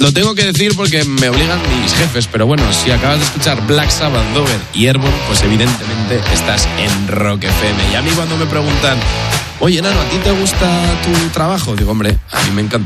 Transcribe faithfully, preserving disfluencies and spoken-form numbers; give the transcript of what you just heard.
Lo tengo que decir porque me obligan mis jefes, pero bueno, si acabas de escuchar Black Sabbath, Dover y Airborne, pues evidentemente estás en Rock F M. Y a mí cuando me preguntan, oye, Nano, ¿a ti te gusta tu trabajo? Digo, hombre, a mí me encanta.